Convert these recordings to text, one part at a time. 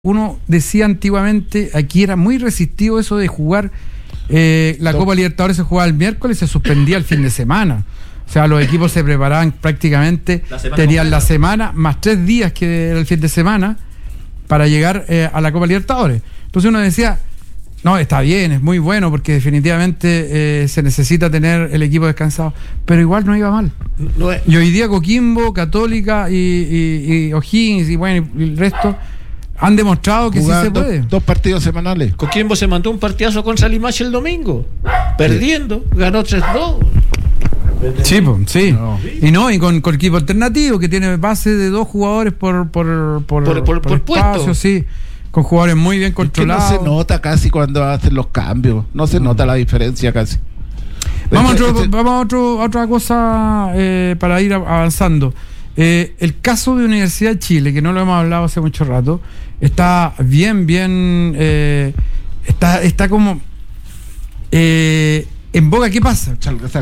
Uno decía antiguamente, aquí era muy resistido eso de jugar la Copa Libertadores. Se jugaba el miércoles y se suspendía el fin de semana. O sea, los equipos se preparaban prácticamente, tenían la semana más 3 días que era el fin de semana para llegar a la Copa Libertadores. Entonces uno decía, no, está bien, es muy bueno porque definitivamente se necesita tener el equipo descansado, pero igual no iba mal. Y hoy día Coquimbo, Católica y O'Higgins y bueno, y el resto han demostrado que sí se puede. 2 partidos semanales. Coquimbo se mandó un partidazo contra Limache el domingo, perdiendo, ganó 3-2. Sí, pues, sí. Y con equipo alternativo que tiene base de 2 jugadores por espacio, puesto. Sí, con jugadores muy bien controlados. Es que no se nota casi cuando hacen los cambios, no se nota la diferencia casi. Vamos a otra cosa para ir avanzando. El caso de Universidad de Chile, que no lo hemos hablado hace mucho rato, está bien, está como en boga. ¿Qué pasa?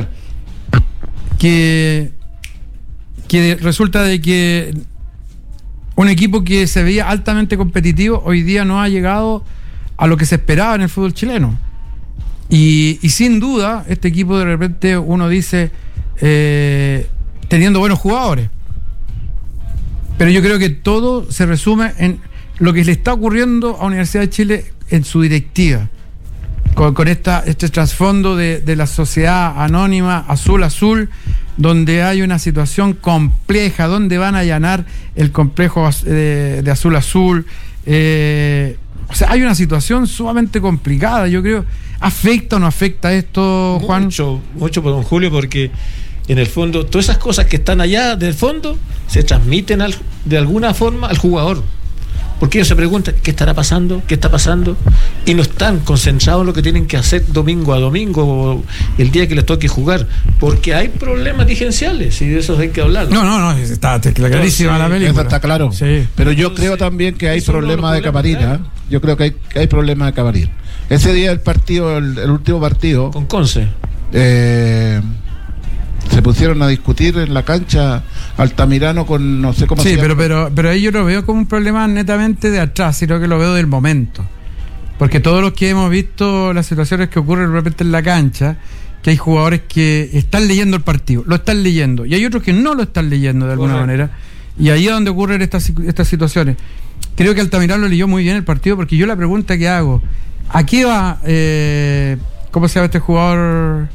Que resulta de que un equipo que se veía altamente competitivo hoy día no ha llegado a lo que se esperaba en el fútbol chileno. Y sin duda, este equipo de repente uno dice teniendo buenos jugadores. Pero yo creo que todo se resume en lo que le está ocurriendo a Universidad de Chile en su directiva, con este trasfondo de la sociedad anónima azul, donde hay una situación compleja, donde van a allanar el complejo de azul. O sea, hay una situación sumamente complicada, yo creo. ¿Afecta o no afecta esto, Juan? Mucho, por don Julio, porque en el fondo todas esas cosas que están allá del fondo se transmiten de alguna forma al jugador, porque ellos se preguntan ¿qué estará pasando? ¿Qué está pasando? Y no están concentrados en lo que tienen que hacer domingo a domingo o el día que les toque jugar, porque hay problemas dirigenciales y de eso hay que hablar. No, está clarísima la película. Eso está claro. Sí. Pero yo creo también que hay problemas de camarín. Yo creo que hay problemas de camarín. Ese día del partido, el último partido con Conce, se pusieron a discutir en la cancha Altamirano con no sé cómo se llama. pero ahí yo lo veo como un problema netamente de atrás, sino que lo veo del momento. Porque todos los que hemos visto las situaciones que ocurren de repente en la cancha, que hay jugadores que están leyendo el partido, lo están leyendo, y hay otros que no lo están leyendo de alguna manera, y ahí es donde ocurren estas situaciones. Creo que Altamirano leyó muy bien el partido, porque yo la pregunta que hago, ¿a qué va, cómo se llama este jugador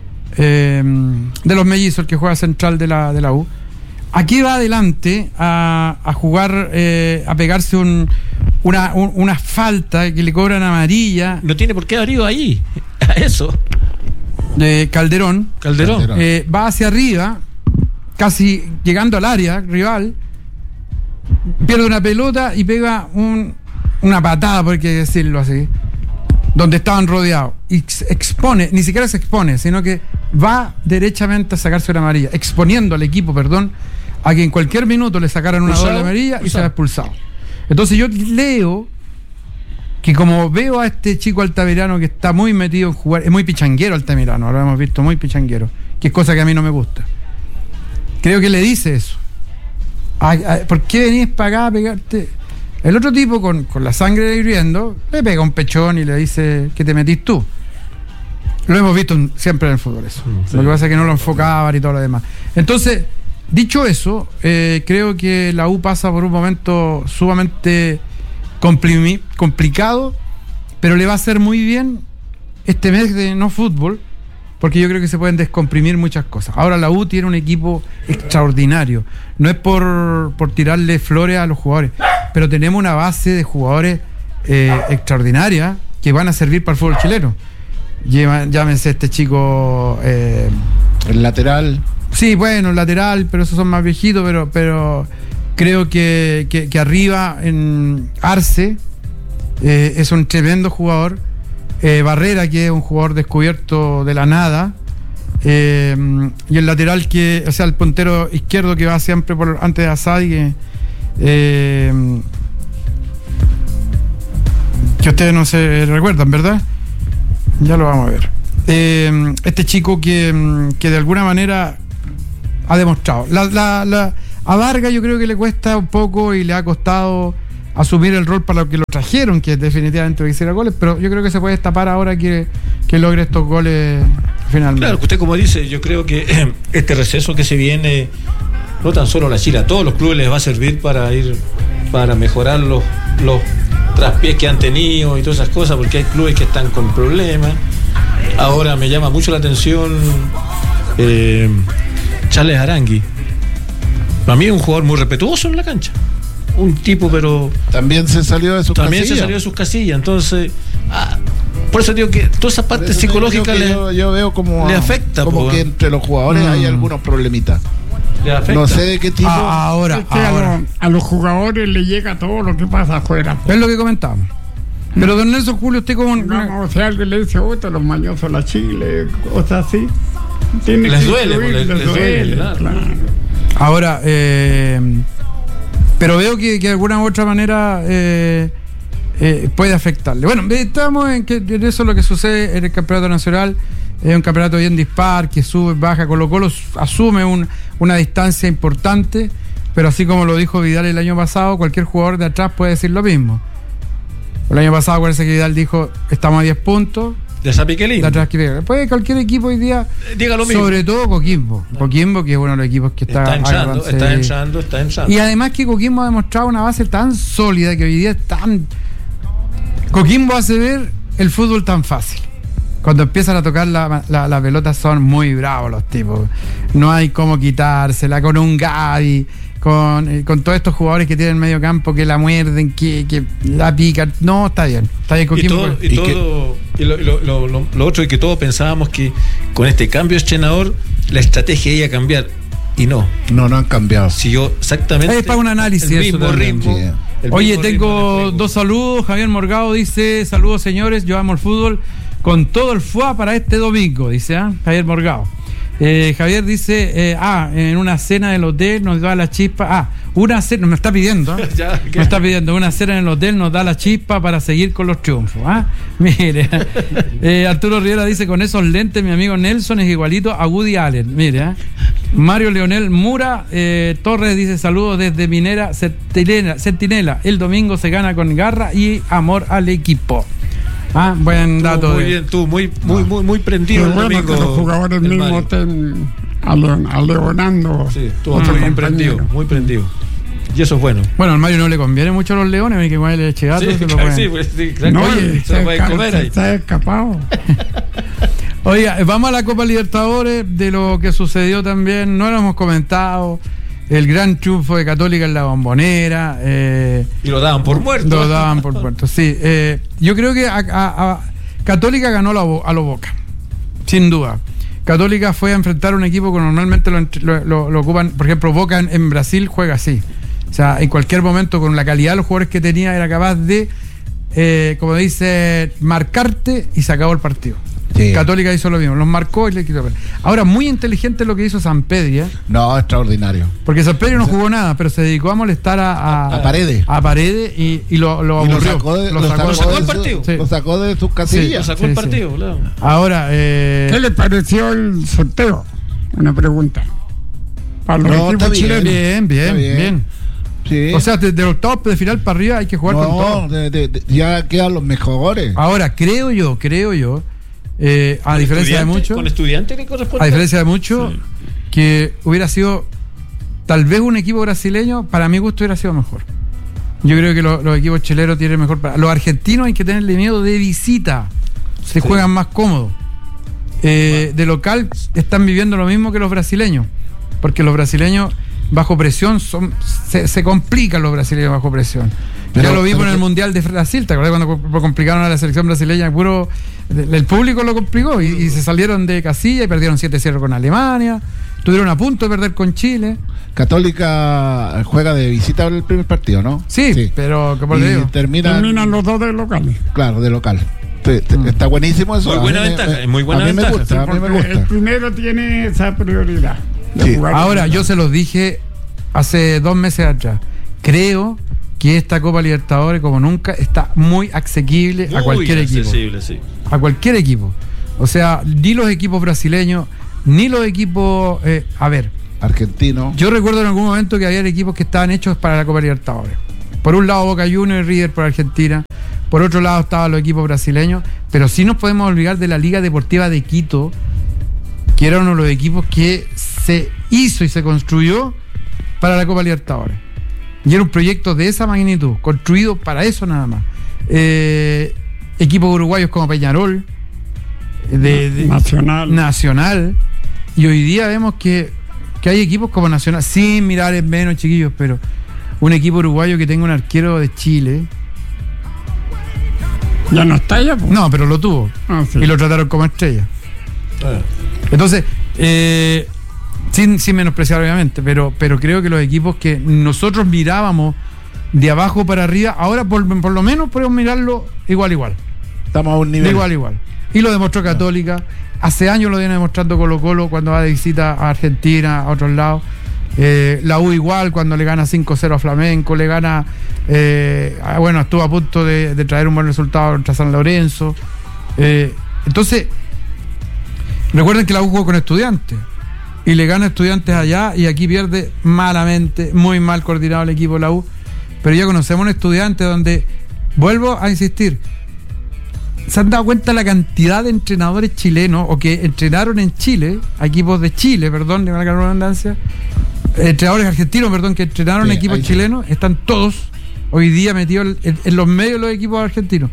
de los mellizos, el que juega central de la U? Aquí va adelante a jugar, a pegarse una falta que le cobran amarilla. No tiene por qué haber ido ahí a eso. Calderón. Va hacia arriba, casi llegando al área rival, pierde una pelota y pega una patada, por qué decirlo así, donde estaban rodeados, y expone, ni siquiera se expone, sino que va derechamente a sacarse una amarilla, exponiendo al equipo, a que en cualquier minuto le sacaran una doble amarilla y se va expulsado. Entonces yo leo que, como veo a este chico Altamirano que está muy metido en jugar, es muy pichanguero Altamirano, lo hemos visto muy pichanguero, que es cosa que a mí no me gusta. Creo que le dice eso. ¿Por qué venís para acá a pegarte? El otro tipo, con la sangre hirviendo, le pega un pechón y le dice que te metís tú. Lo hemos visto siempre en el fútbol eso. Sí. Lo que pasa es que no lo enfocaban y todo lo demás. Entonces, dicho eso, creo que la U pasa por un momento sumamente complicado, pero le va a hacer muy bien este mes de no fútbol, porque yo creo que se pueden descomprimir muchas cosas. Ahora la U tiene un equipo extraordinario. No es por tirarle flores a los jugadores, pero tenemos una base de jugadores extraordinaria que van a servir para el fútbol chileno. Llámense este chico, el lateral. Sí, bueno, el lateral, pero esos son más viejitos, pero creo que arriba en Arce es un tremendo jugador. Barrera, que es un jugador descubierto de la nada, y el lateral el puntero izquierdo que va siempre antes de Asadi, que ustedes no se recuerdan, ¿verdad? Ya lo vamos a ver. Este chico que de alguna manera ha demostrado. A Vargas yo creo que le cuesta un poco y le ha costado asumir el rol para lo que lo trajeron, que es definitivamente que hiciera goles, pero yo creo que se puede destapar ahora que logre estos goles finalmente. Claro, usted como dice, yo creo que este receso que se viene, no tan solo a la Chile, a todos los clubes les va a servir para mejorar los traspiés que han tenido y todas esas cosas, porque hay clubes que están con problemas. Ahora me llama mucho la atención Charles Arangui. Para mí es un jugador muy respetuoso en la cancha. Un tipo, pero también se salió de sus casillas. Entonces, por eso digo que toda esa parte psicológica yo veo como le afecta. Como que entre los jugadores hay algunos problemitas. No sé de qué tipo. Ahora. A los jugadores le llega todo lo que pasa afuera. Es lo que comentábamos. Pero don Nelson Julio, usted como... No, si alguien le dice, los mañosos la Chile, cosas así. Les duele, claro. Ahora, pero veo que de alguna u otra manera puede afectarle. Bueno, estamos en eso es lo que sucede en el campeonato nacional. Es un campeonato bien dispar, que sube, baja. Colo-Colo asume una distancia importante, pero así como lo dijo Vidal el año pasado, cualquier jugador de atrás puede decir lo mismo. El año pasado, acuérdense que Vidal dijo, estamos a 10 puntos. De Zapiquelín. Después cualquier equipo hoy día, diga lo mismo. Sobre todo Coquimbo, que es uno de los equipos que está entrando. Y además que Coquimbo ha demostrado una base tan sólida que hoy día es tan... Coquimbo hace ver el fútbol tan fácil. Cuando empiezan a tocar la pelota son muy bravos los tipos. No hay cómo quitársela con un Gavi, con todos estos jugadores que tienen medio campo, que la muerden, que la pican. No, está bien Coquimbo. Lo otro es que todos pensábamos que con este cambio de entrenador la estrategia iba a cambiar. Y no han cambiado. Siguió exactamente es para un análisis el mismo ritmo. Oye, tengo dos saludos. Javier Morgado dice: saludos señores, yo amo el fútbol con todo el fuá para este domingo, dice Javier Morgado. Javier dice, en una cena del hotel nos da la chispa. Una cena, me está pidiendo, me está pidiendo una cena en el hotel nos da la chispa para seguir con los triunfos. Mire, Arturo Rivera dice, con esos lentes mi amigo Nelson es igualito a Woody Allen. Mire, Mario Leonel Mura Torres dice, saludos desde Minera Centinela. El domingo se gana con garra y amor al equipo. Buen dato. Muy bien, tú, muy prendido. Qué bueno que los jugadores mismos estén aleonando. Sí, estuvo muy prendido. Y eso es bueno. Bueno, al Mario no le conviene mucho a los leones, hay que comerle leche gato. Se puede comer ahí. Está escapado. Oiga, vamos a la Copa Libertadores, de lo que sucedió también, no lo hemos comentado. El gran triunfo de Católica en la Bombonera. Y lo daban por muerto. Sí. Yo creo que a Católica ganó a lo Boca, sin duda. Católica fue a enfrentar a un equipo que normalmente lo ocupan. Por ejemplo, Boca en Brasil juega así. O sea, en cualquier momento, con la calidad de los jugadores que tenía, era capaz de, como dice, marcarte y se acabó el partido. Sí. Católica hizo lo mismo, los marcó y le quitó. Ahora, muy inteligente lo que hizo Sampedri. No, extraordinario. Porque Sampedri no jugó nada, pero se dedicó a molestar a Paredes. A Paredes y lo aburrió. Lo sacó del partido. Sí. Lo sacó de sus casillas. Lo sacó el partido, claro. Ahora, ¿qué le pareció el sorteo? Una pregunta. Para los equipos chilenos. Bien. Sí. O sea, desde los top de final para arriba hay que jugar con todo. Ya quedan los mejores. Ahora, creo yo. A diferencia de mucho. ¿Con Estudiantes que corresponde? A diferencia de mucho, sí. Que hubiera sido tal vez un equipo brasileño, para mi gusto hubiera sido mejor. Yo creo que los equipos chilenos tienen mejor. Los argentinos hay que tenerle miedo de visita. Se juegan más cómodos. De local están viviendo lo mismo que los brasileños. Porque los brasileños bajo presión se complican los brasileños bajo presión. Ya lo vimos en el Mundial de Brasil, ¿te acuerdas cuando complicaron a la selección brasileña? El público lo complicó y se salieron de casilla y perdieron 7-0 con Alemania, estuvieron a punto de perder con Chile. Católica juega de visita el primer partido, ¿no? Sí. Pero ¿qué te digo? Terminan los dos de locales. Claro, de local. Está buenísimo eso. Muy buena ventaja, muy buena ventaja. A mí me gusta. El primero tiene esa prioridad. Sí. Ahora, yo se los dije hace 2 meses atrás. Creo que esta Copa Libertadores, como nunca, está muy asequible a cualquier equipo. Sí. A cualquier equipo. O sea, ni los equipos brasileños, ni los equipos... argentinos. Yo recuerdo en algún momento que había equipos que estaban hechos para la Copa Libertadores. Por un lado Boca Juniors y River por Argentina, por otro lado estaban los equipos brasileños, pero sí nos podemos olvidar de la Liga Deportiva de Quito, que era uno de los equipos que se hizo y se construyó para la Copa Libertadores. Y era un proyecto de esa magnitud, construido para eso nada más. Equipos uruguayos como Peñarol, Nacional, y hoy día vemos que hay equipos como Nacional, sin mirar en menos, chiquillos, pero un equipo uruguayo que tenga un arquero de Chile. ¿Ya no está ya? Pues. No, pero lo tuvo. Sí. Y lo trataron como estrella. Entonces, sin menospreciar obviamente, pero creo que los equipos que nosotros mirábamos de abajo para arriba, ahora por lo menos podemos mirarlo igual. Estamos a un nivel. De igual. Y lo demostró Católica. Hace años lo viene demostrando Colo-Colo cuando va de visita a Argentina, a otros lados. La U igual, cuando le gana 5-0 a Flamenco, le gana, estuvo a punto de traer un buen resultado contra San Lorenzo. Entonces, recuerden que la U jugó con Estudiantes y le gana a Estudiantes allá, y aquí pierde malamente, muy mal coordinado el equipo de la U. Pero ya conocemos un Estudiante donde, vuelvo a insistir, ¿se han dado cuenta la cantidad de entrenadores chilenos o que entrenaron en Chile, equipos de Chile, perdón, de la redundancia, entrenadores argentinos, perdón, que entrenaron equipos chilenos? Están todos hoy día metidos en los medios de los equipos argentinos.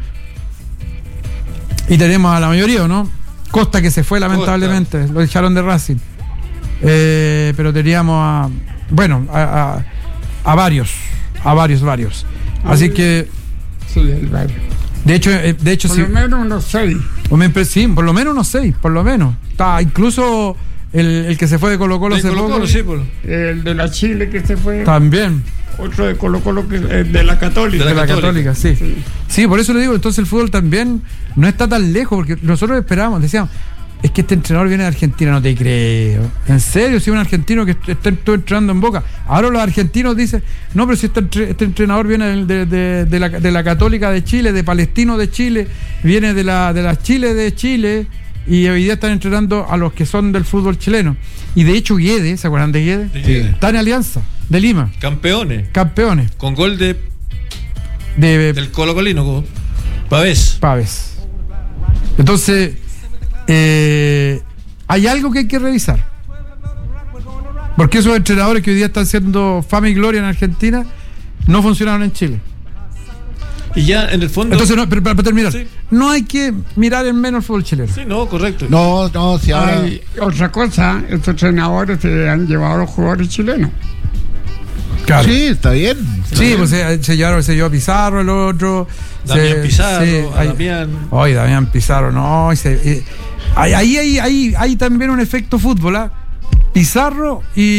Y tenemos a la mayoría, ¿no? Costa, que se fue lamentablemente, lo echaron de Racing. Pero teníamos a varios. Así que sí, el barrio. De hecho por lo menos unos 6. Sí, por lo menos unos 6, por lo menos. Está incluso el que se fue de Colo-Colo hace poco. Sí, el de la Chile que se fue. También. Otro de Colo-Colo que de la Católica. De la Católica, sí. Sí, por eso le digo, entonces el fútbol también no está tan lejos, porque nosotros esperábamos, decíamos, es que este entrenador viene de Argentina, no te creo. En serio, si un argentino que está entrenando en Boca. Ahora los argentinos dicen, no, pero si este entrenador viene de la Católica de Chile, de Palestino de Chile, viene de la Chile de Chile, y hoy día están entrenando a los que son del fútbol chileno. Y de hecho Guedes, ¿se acuerdan de Guedes? Sí. Está en Alianza, de Lima. Campeones. Con gol del Colo-Colino, Pavés. Entonces, hay algo que hay que revisar, porque esos entrenadores que hoy día están haciendo fama y gloria en Argentina no funcionaron en Chile. Y ya en el fondo. Entonces, para terminar, sí, no hay que mirar en menos el fútbol chileno. Sí, no, correcto. No, si ahora. Hay otra cosa, estos entrenadores se han llevado a los jugadores chilenos. Claro. Sí, está bien. Sí, pues se llevó a Pizarro, el otro. Damián Pizarro, Damián Pizarro, no. Hay también un efecto fútbol, ¿eh? Pizarro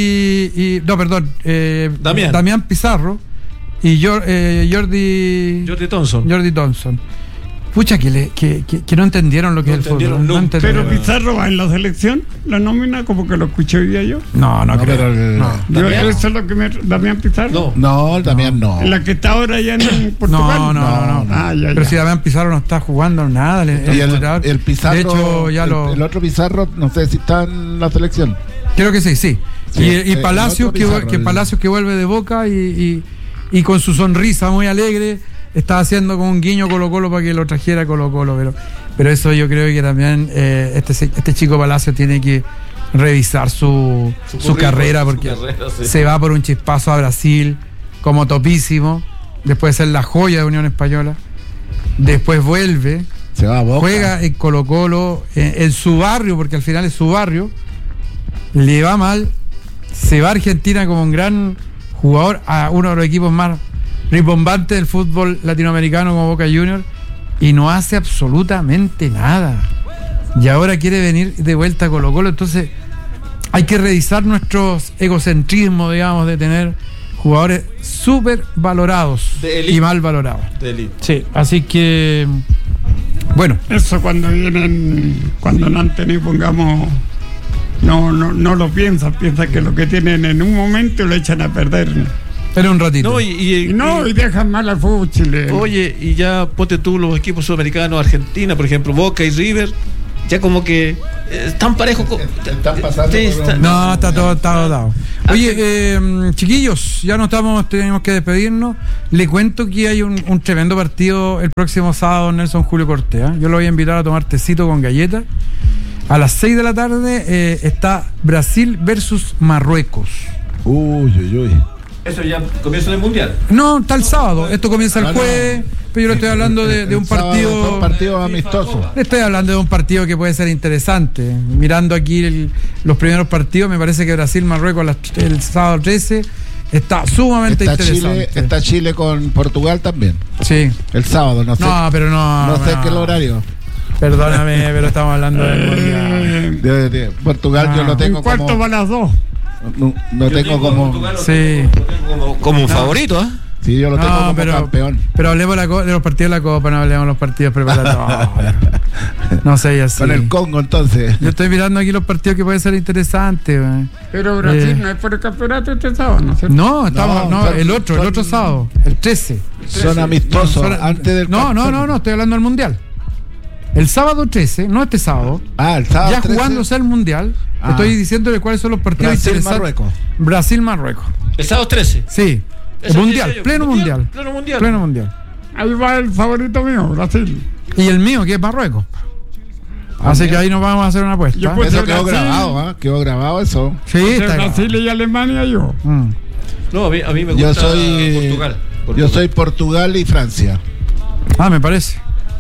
Damián Pizarro y Jordi Thompson. Pucha, que no entendieron lo que es el fútbol. No entendieron. Pero Pizarro va en la selección, la nómina, como que lo escuché hoy día yo. No creo. Eso es lo que Damián Pizarro. No, Damián no. La que está ahora ya en Portugal. No. Pero si Damián Pizarro no está jugando nada. El Pizarro, de hecho, el otro Pizarro, no sé si está en la selección. Creo que sí. Y Palacios, Palacios que vuelve de Boca y con su sonrisa muy alegre estaba haciendo como un guiño Colo-Colo para que lo trajera Colo-Colo, pero eso yo creo que también este chico Palacio tiene que revisar su carrera, porque se va por un chispazo a Brasil como topísimo, después de ser la joya de Unión Española, después vuelve, se va a Boca, juega en Colo-Colo en su barrio, porque al final es su barrio, le va mal, se va a Argentina como un gran jugador a uno de los equipos más ribombante del fútbol latinoamericano como Boca Juniors, y no hace absolutamente nada, y ahora quiere venir de vuelta a Colo-Colo. Entonces hay que revisar nuestros egocentrismos, digamos, de tener jugadores súper valorados y mal valorados de elite. Sí, así que bueno, eso cuando no han tenido, pongamos, no lo piensa que lo que tienen en un momento lo echan a perder. Pero un ratito. Y dejan mal al fútbol chileno. Oye, y ya ponte tú los equipos sudamericanos, Argentina, por ejemplo, Boca y River, ya como que están parejos. Están pasando. No, está todo dado. Oye, chiquillos, ya no tenemos que despedirnos. Le cuento que hay un tremendo partido el próximo sábado en Nelson Julio Cortés. Yo lo voy a invitar a tomar tecito con galletas. A las 6 de la tarde está Brasil versus Marruecos. Uy. Eso ya comienzo del mundial. No, está el sábado. Esto comienza el jueves. Pero yo le estoy hablando de un partido. Un partido amistoso. Le estoy hablando de un partido que puede ser interesante. Mirando aquí los primeros partidos, me parece que Brasil-Marruecos el sábado 13 está sumamente interesante. Está Chile con Portugal también. Sí. El sábado, no sé. No, pero no. No sé qué es el horario. Perdóname, pero estamos hablando de Portugal. Yo lo tengo como. ¿Cuánto van las dos? No tengo como. Sí. Como un favorito, ¿eh? Sí, yo lo tengo como campeón. Pero hablemos de los partidos de la Copa, no hablemos de los partidos preparatorios. No sé, así. Con el Congo, entonces. Yo estoy mirando aquí los partidos que pueden ser interesantes. Pero Brasil no es por el campeonato este sábado, ¿no? No, estamos, el otro sábado, el 13. Son amistosos antes del No, estoy hablando del Mundial. El sábado 13, no este sábado. El sábado ya 13. Jugándose el Mundial. Estoy diciéndole cuáles son los partidos interesantes. Brasil-Marruecos. El sábado 13. Sí. El mundial, pleno mundial. Ahí va el favorito mío, Brasil. Y el mío, que es Marruecos. Así que ahí nos vamos a hacer una apuesta. Eso quedó grabado, quedó grabado eso. Sí, está Brasil y Alemania yo. No, a mí me gusta Portugal. Yo soy Portugal y Francia. Me parece.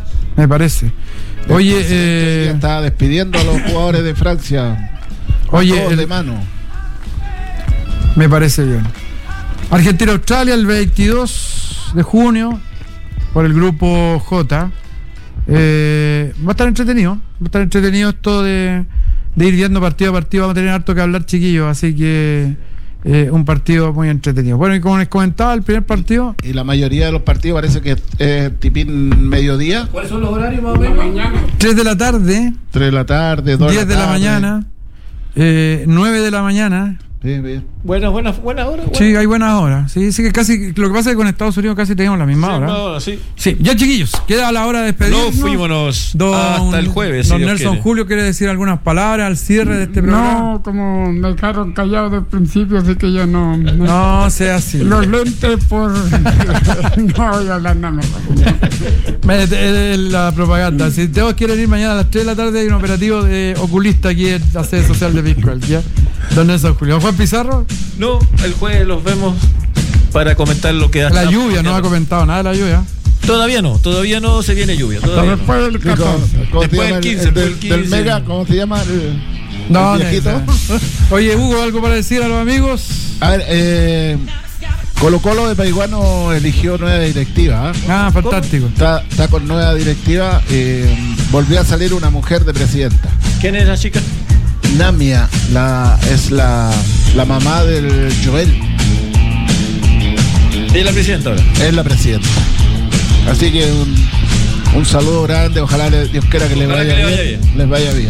Oye, estaba despidiendo a los jugadores de Francia. Oye, de mano. Me parece bien. Argentina-Australia el 22 de junio por el grupo J. Va a estar entretenido esto de ir viendo partido a partido. Vamos a tener harto que hablar, chiquillos, así que un partido muy entretenido. Bueno, y como les comentaba, el primer partido, y la mayoría de los partidos parece que es tipín mediodía. ¿Cuáles son los horarios más o menos? 3 de la tarde, 3 de la tarde, 2 10 de la mañana, 9 de la mañana. Sí, bien. Buenas horas. Sí, hay buenas horas. Sí, que casi. Lo que pasa es que con Estados Unidos casi tenemos la misma hora. Sí. Ya, chiquillos, queda la hora de despedirnos. Fuímonos hasta el jueves. Don Nelson Julio quiere decir algunas palabras al cierre de este programa. No, como me dejaron callado desde el principio, así que yo no. No sea así. Los lentes por. No voy a hablar nada más. La propaganda. Si todos quieren ir mañana a las 3 de la tarde, hay un operativo de oculista aquí en la sede social de Piscual, ¿ya? Don Nelson Julio. ¿Juan Pizarro? No, el jueves los vemos para comentar lo que da. La lluvia, no ha comentado nada de la lluvia. Todavía no se viene lluvia. Después del 14. Después del 15. Del Mega, ¿cómo se llama? No, viejito. Oye, Hugo, ¿algo para decir a los amigos? A ver, Colo-Colo de Paiguano eligió nueva directiva. Fantástico. Está con nueva directiva. Volvió a salir una mujer de presidenta. ¿Quién es la chica? Namia, es la mamá del Joel. ¿Es la presidenta ahora? Es la presidenta. Así que un saludo grande. Ojalá Dios quiera que les vaya bien. Les vaya bien.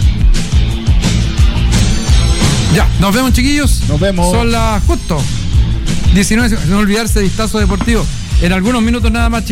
Ya, nos vemos, chiquillos. Nos vemos. Son las justo 19, no olvidarse de Vistazo Deportivo. En algunos minutos nada más, chiquillos.